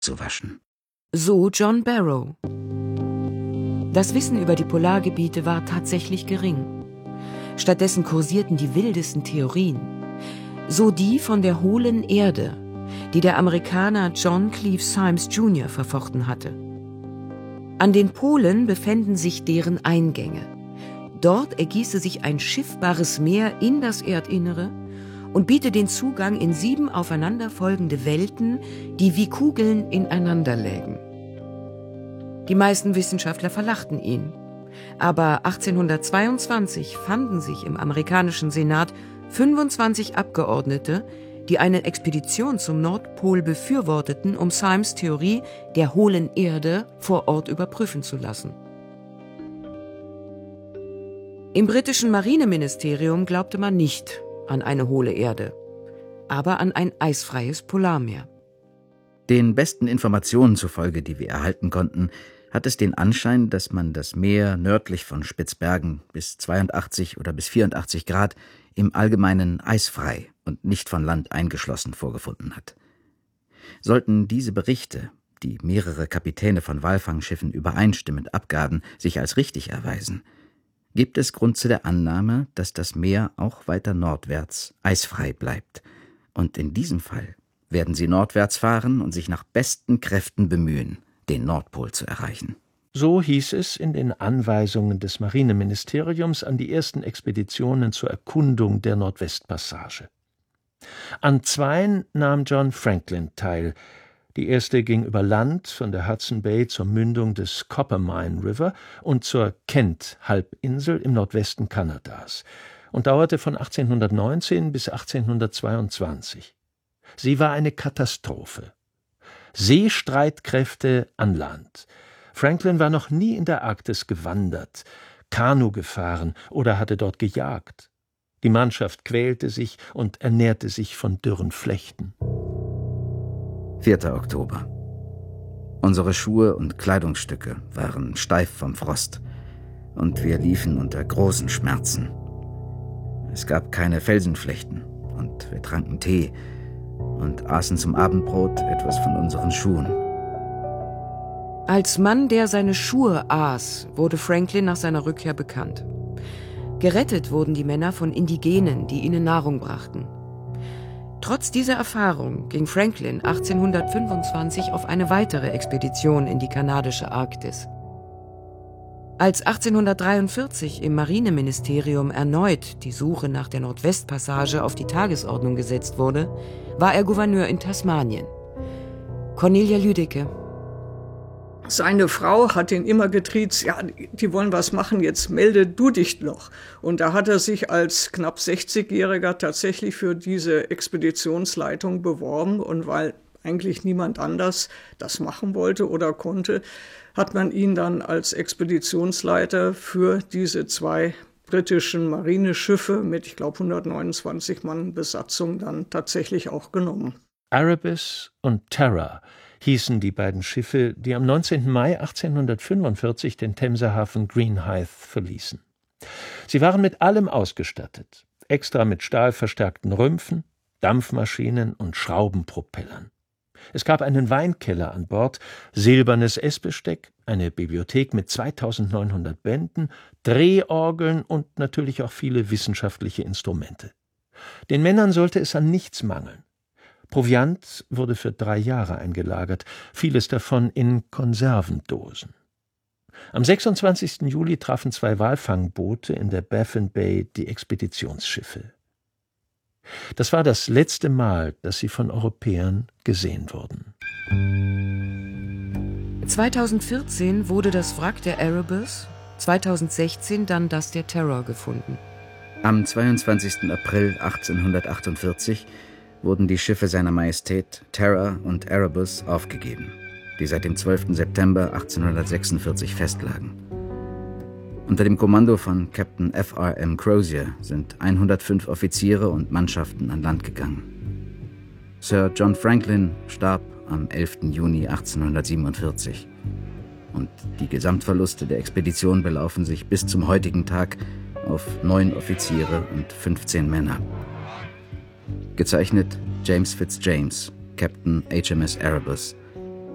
zu waschen. So John Barrow. Das Wissen über die Polargebiete war tatsächlich gering. Stattdessen kursierten die wildesten Theorien. So die von der hohlen Erde, die der Amerikaner John Cleave Symmes Jr. verfochten hatte. An den Polen befänden sich deren Eingänge. Dort ergieße sich ein schiffbares Meer in das Erdinnere und biete den Zugang in 7 aufeinanderfolgende Welten, die wie Kugeln ineinander lägen. Die meisten Wissenschaftler verlachten ihn. Aber 1822 fanden sich im amerikanischen Senat 25 Abgeordnete, die eine Expedition zum Nordpol befürworteten, um Symmes' Theorie der hohlen Erde vor Ort überprüfen zu lassen. Im britischen Marineministerium glaubte man nicht an eine hohle Erde, aber an ein eisfreies Polarmeer. Den besten Informationen zufolge, die wir erhalten konnten, hat es den Anschein, dass man das Meer nördlich von Spitzbergen bis 82 oder bis 84 Grad im Allgemeinen eisfrei und nicht von Land eingeschlossen vorgefunden hat. Sollten diese Berichte, die mehrere Kapitäne von Walfangschiffen übereinstimmend abgaben, sich als richtig erweisen, gibt es Grund zu der Annahme, dass das Meer auch weiter nordwärts eisfrei bleibt. Und in diesem Fall werden sie nordwärts fahren und sich nach besten Kräften bemühen, den Nordpol zu erreichen. So hieß es in den Anweisungen des Marineministeriums an die ersten Expeditionen zur Erkundung der Nordwestpassage. An 2 nahm John Franklin teil. Die erste ging über Land von der Hudson Bay zur Mündung des Coppermine River und zur Kent-Halbinsel im Nordwesten Kanadas und dauerte von 1819 bis 1822. Sie war eine Katastrophe. Seestreitkräfte an Land. Franklin war noch nie in der Arktis gewandert, Kanu gefahren oder hatte dort gejagt. Die Mannschaft quälte sich und ernährte sich von dürren Flechten. 4. Oktober. Unsere Schuhe und Kleidungsstücke waren steif vom Frost und wir liefen unter großen Schmerzen. Es gab keine Felsenflechten und wir tranken Tee und aßen zum Abendbrot etwas von unseren Schuhen. Als Mann, der seine Schuhe aß, wurde Franklin nach seiner Rückkehr bekannt. Gerettet wurden die Männer von Indigenen, die ihnen Nahrung brachten. Trotz dieser Erfahrung ging Franklin 1825 auf eine weitere Expedition in die kanadische Arktis. Als 1843 im Marineministerium erneut die Suche nach der Nordwestpassage auf die Tagesordnung gesetzt wurde, war er Gouverneur in Tasmanien. Cornelia Lüdecke. Seine Frau hat ihn immer getriezt, ja, die wollen was machen, jetzt melde du dich noch. Und da hat er sich als knapp 60-Jähriger tatsächlich für diese Expeditionsleitung beworben. Und weil eigentlich niemand anders das machen wollte oder konnte, hat man ihn dann als Expeditionsleiter für diese 2 britischen Marineschiffe mit, ich glaube, 129 Mann Besatzung dann tatsächlich auch genommen. Erebus und Terror hießen die beiden Schiffe, die am 19. Mai 1845 den Themsehafen Greenhithe verließen. Sie waren mit allem ausgestattet, extra mit stahlverstärkten Rümpfen, Dampfmaschinen und Schraubenpropellern. Es gab einen Weinkeller an Bord, silbernes Essbesteck, eine Bibliothek mit 2900 Bänden, Drehorgeln und natürlich auch viele wissenschaftliche Instrumente. Den Männern sollte es an nichts mangeln. Proviant wurde für 3 Jahre eingelagert, vieles davon in Konservendosen. Am 26. Juli trafen 2 Walfangboote in der Baffin Bay die Expeditionsschiffe. Das war das letzte Mal, dass sie von Europäern gesehen wurden. 2014 wurde das Wrack der Erebus, 2016 dann das der Terror gefunden. Am 22. April 1848 wurden die Schiffe seiner Majestät Terror und Erebus aufgegeben, die seit dem 12. September 1846 festlagen. Unter dem Kommando von Captain F.R.M. Crozier sind 105 Offiziere und Mannschaften an Land gegangen. Sir John Franklin starb am 11. Juni 1847. Und die Gesamtverluste der Expedition belaufen sich bis zum heutigen Tag auf 9 Offiziere und 15 Männer. Gezeichnet James Fitzjames, Captain HMS Erebus,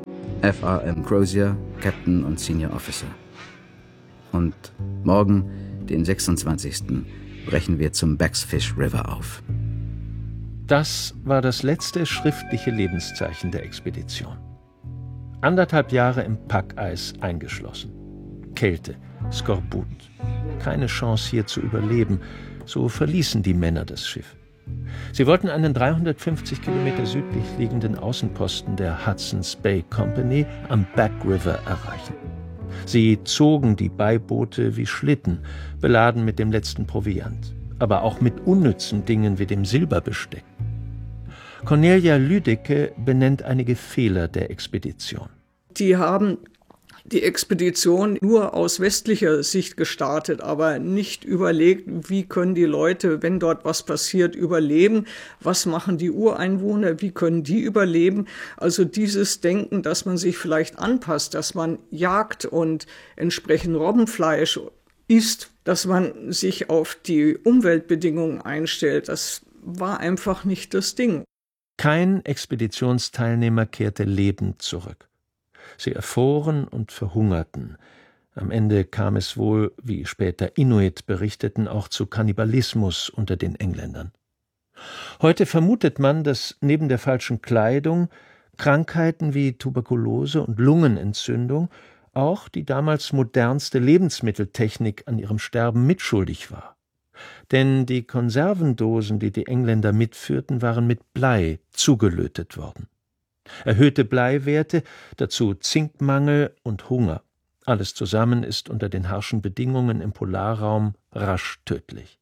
F.R.M. Crozier, Captain und Senior Officer. Und morgen, den 26., brechen wir zum Bagsfish River auf. Das war das letzte schriftliche Lebenszeichen der Expedition. 1,5 Jahre im Packeis eingeschlossen. Kälte, Skorbut. Keine Chance hier zu überleben, so verließen die Männer das Schiff. Sie wollten einen 350 Kilometer südlich liegenden Außenposten der Hudson's Bay Company am Back River erreichen. Sie zogen die Beiboote wie Schlitten, beladen mit dem letzten Proviant, aber auch mit unnützen Dingen wie dem Silberbesteck. Cornelia Lüdecke benennt einige Fehler der Expedition. Die haben die Expedition nur aus westlicher Sicht gestartet, aber nicht überlegt, wie können die Leute, wenn dort was passiert, überleben, was machen die Ureinwohner, wie können die überleben. Also dieses Denken, dass man sich vielleicht anpasst, dass man jagt und entsprechend Robbenfleisch isst, dass man sich auf die Umweltbedingungen einstellt, das war einfach nicht das Ding. Kein Expeditionsteilnehmer kehrte lebend zurück. Sie erfroren und verhungerten. Am Ende kam es wohl, wie später Inuit berichteten, auch zu Kannibalismus unter den Engländern. Heute vermutet man, dass neben der falschen Kleidung Krankheiten wie Tuberkulose und Lungenentzündung auch die damals modernste Lebensmitteltechnik an ihrem Sterben mitschuldig war. Denn die Konservendosen, die die Engländer mitführten, waren mit Blei zugelötet worden. Erhöhte Bleiwerte, dazu Zinkmangel und Hunger. Alles zusammen ist unter den harschen Bedingungen im Polarraum rasch tödlich.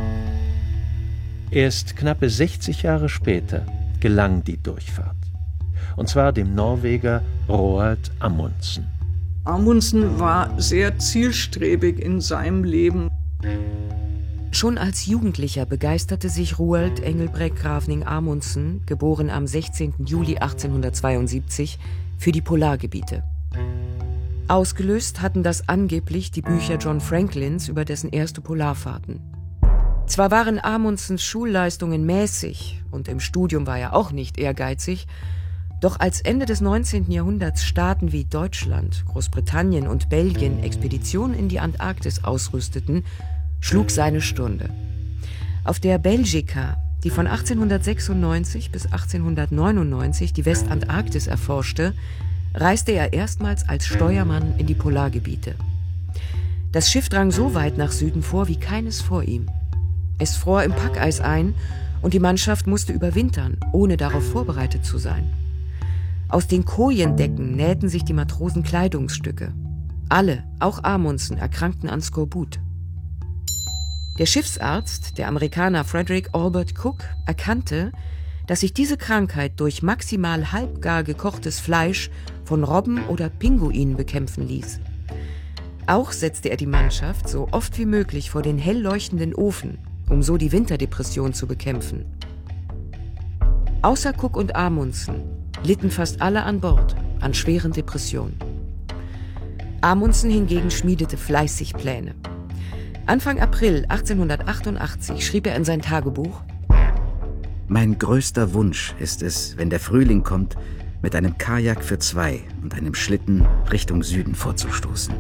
Erst knappe 60 Jahre später gelang die Durchfahrt. Und zwar dem Norweger Roald Amundsen. Amundsen war sehr zielstrebig in seinem Leben. Schon als Jugendlicher begeisterte sich Roald Engelbrekt Gravning Amundsen, geboren am 16. Juli 1872, für die Polargebiete. Ausgelöst hatten das angeblich die Bücher John Franklins über dessen erste Polarfahrten. Zwar waren Amundsens Schulleistungen mäßig und im Studium war er auch nicht ehrgeizig, doch als Ende des 19. Jahrhunderts Staaten wie Deutschland, Großbritannien und Belgien Expeditionen in die Antarktis ausrüsteten, schlug seine Stunde. Auf der Belgica, die von 1896 bis 1899 die Westantarktis erforschte, reiste er erstmals als Steuermann in die Polargebiete. Das Schiff drang so weit nach Süden vor wie keines vor ihm. Es fror im Packeis ein und die Mannschaft musste überwintern, ohne darauf vorbereitet zu sein. Aus den Kojendecken nähten sich die Matrosen Kleidungsstücke. Alle, auch Amundsen, erkrankten an Skorbut. Der Schiffsarzt, der Amerikaner Frederick Albert Cook, erkannte, dass sich diese Krankheit durch maximal halbgar gekochtes Fleisch von Robben oder Pinguinen bekämpfen ließ. Auch setzte er die Mannschaft so oft wie möglich vor den hell leuchtenden Ofen, um so die Winterdepression zu bekämpfen. Außer Cook und Amundsen litten fast alle an Bord an schweren Depressionen. Amundsen hingegen schmiedete fleißig Pläne. Anfang April 1888 schrieb er in sein Tagebuch: Mein größter Wunsch ist es, wenn der Frühling kommt, mit einem Kajak für 2 und einem Schlitten Richtung Süden vorzustoßen.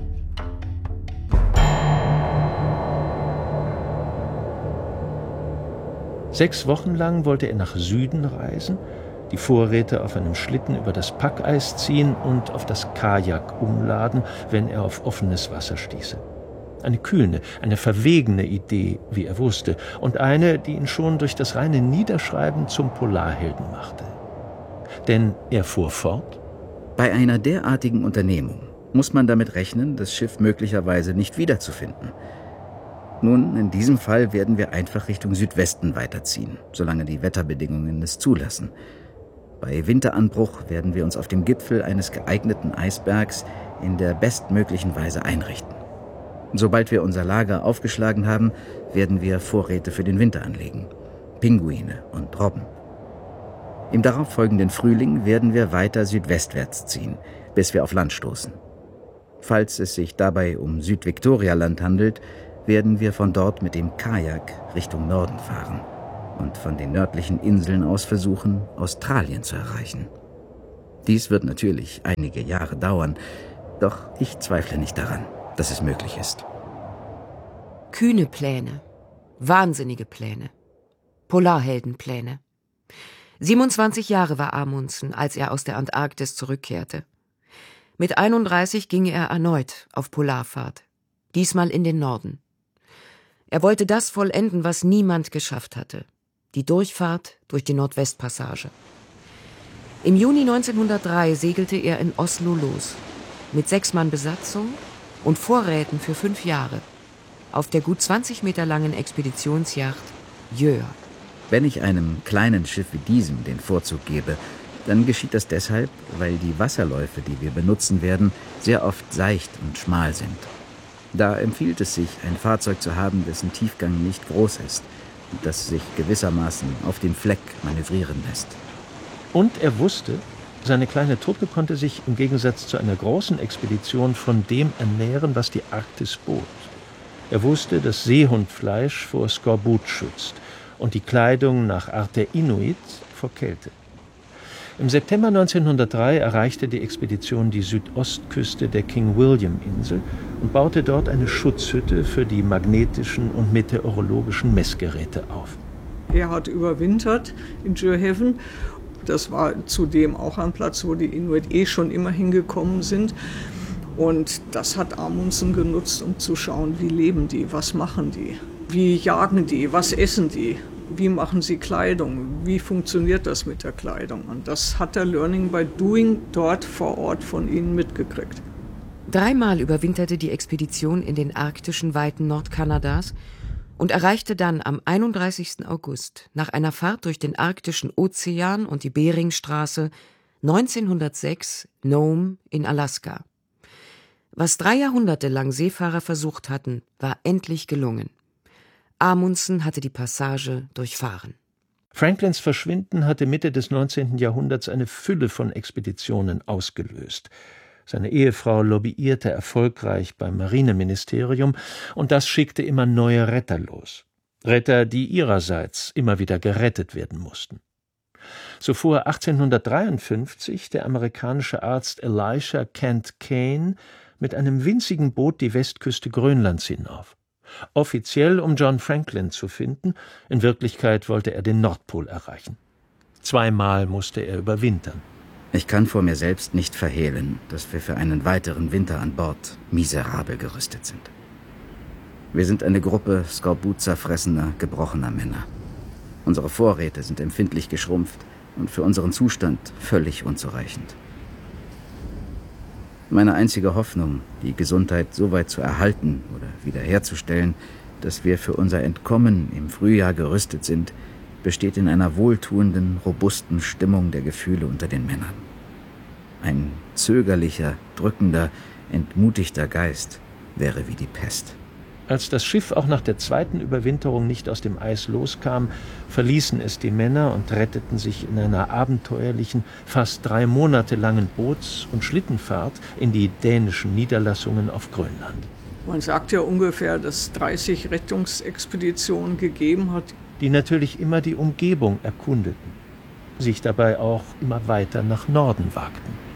Sechs Wochen lang wollte er nach Süden reisen, die Vorräte auf einem Schlitten über das Packeis ziehen und auf das Kajak umladen, wenn er auf offenes Wasser stieße. Eine kühne, eine verwegene Idee, wie er wusste, und eine, die ihn schon durch das reine Niederschreiben zum Polarhelden machte. Denn er fuhr fort: Bei einer derartigen Unternehmung muss man damit rechnen, das Schiff möglicherweise nicht wiederzufinden. Nun, in diesem Fall werden wir einfach Richtung Südwesten weiterziehen, solange die Wetterbedingungen es zulassen. Bei Winteranbruch werden wir uns auf dem Gipfel eines geeigneten Eisbergs in der bestmöglichen Weise einrichten. Sobald wir unser Lager aufgeschlagen haben, werden wir Vorräte für den Winter anlegen. Pinguine und Robben. Im darauffolgenden Frühling werden wir weiter südwestwärts ziehen, bis wir auf Land stoßen. Falls es sich dabei um Südviktorialand handelt, werden wir von dort mit dem Kajak Richtung Norden fahren und von den nördlichen Inseln aus versuchen, Australien zu erreichen. Dies wird natürlich einige Jahre dauern, doch ich zweifle nicht daran, dass es möglich ist. Kühne Pläne, wahnsinnige Pläne, Polarheldenpläne. 27 Jahre war Amundsen, als er aus der Antarktis zurückkehrte. Mit 31 ging er erneut auf Polarfahrt, diesmal in den Norden. Er wollte das vollenden, was niemand geschafft hatte: die Durchfahrt durch die Nordwestpassage. Im Juni 1903 segelte er in Oslo los, mit 6 Mann Besatzung und Vorräten für 5 Jahre, auf der gut 20 Meter langen Expeditionsjacht Gjør. Wenn ich einem kleinen Schiff wie diesem den Vorzug gebe, dann geschieht das deshalb, weil die Wasserläufe, die wir benutzen werden, sehr oft seicht und schmal sind. Da empfiehlt es sich, ein Fahrzeug zu haben, dessen Tiefgang nicht groß ist und das sich gewissermaßen auf dem Fleck manövrieren lässt. Und er wusste, seine kleine Truppe konnte sich im Gegensatz zu einer großen Expedition von dem ernähren, was die Arktis bot. Er wusste, dass Seehundfleisch vor Skorbut schützt und die Kleidung nach Art der Inuit vor Kälte. Im September 1903 erreichte die Expedition die Südostküste der King William-Insel und baute dort eine Schutzhütte für die magnetischen und meteorologischen Messgeräte auf. Er hat überwintert in Gjør. Das war zudem auch ein Platz, wo die Inuit schon immer hingekommen sind. Und das hat Amundsen genutzt, um zu schauen, wie leben die, was machen die, wie jagen die, was essen die. Wie machen sie Kleidung? Wie funktioniert das mit der Kleidung? Und das hat er Learning by Doing dort vor Ort von ihnen mitgekriegt. 3-mal überwinterte die Expedition in den arktischen Weiten Nordkanadas und erreichte dann am 31. August nach einer Fahrt durch den arktischen Ozean und die Beringstraße 1906 Nome in Alaska. Was 3 Jahrhunderte lang Seefahrer versucht hatten, war endlich gelungen. Amundsen hatte die Passage durchfahren. Franklins Verschwinden hatte Mitte des 19. Jahrhunderts eine Fülle von Expeditionen ausgelöst. Seine Ehefrau lobbyierte erfolgreich beim Marineministerium und das schickte immer neue Retter los. Retter, die ihrerseits immer wieder gerettet werden mussten. So fuhr 1853 der amerikanische Arzt Elisha Kent Kane mit einem winzigen Boot die Westküste Grönlands hinauf. Offiziell, um John Franklin zu finden, in Wirklichkeit wollte er den Nordpol erreichen. 2-mal musste er überwintern. Ich kann vor mir selbst nicht verhehlen, dass wir für einen weiteren Winter an Bord miserabel gerüstet sind. Wir sind eine Gruppe Skorbut-zerfressener, gebrochener Männer. Unsere Vorräte sind empfindlich geschrumpft und für unseren Zustand völlig unzureichend. Meine einzige Hoffnung, die Gesundheit so weit zu erhalten oder wiederherzustellen, dass wir für unser Entkommen im Frühjahr gerüstet sind, besteht in einer wohltuenden, robusten Stimmung der Gefühle unter den Männern. Ein zögerlicher, drückender, entmutigter Geist wäre wie die Pest. Als das Schiff auch nach der 2. Überwinterung nicht aus dem Eis loskam, verließen es die Männer und retteten sich in einer abenteuerlichen, fast 3 Monate langen Boots- und Schlittenfahrt in die dänischen Niederlassungen auf Grönland. Man sagt ja ungefähr, dass es 30 Rettungsexpeditionen gegeben hat. Die natürlich immer die Umgebung erkundeten, sich dabei auch immer weiter nach Norden wagten.